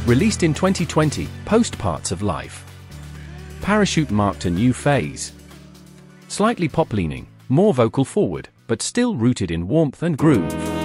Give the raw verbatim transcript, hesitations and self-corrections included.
Released in twenty twenty, Post Parts of Life. Parachute marked a new phase. Slightly pop-leaning, more vocal forward, but still rooted in warmth and groove.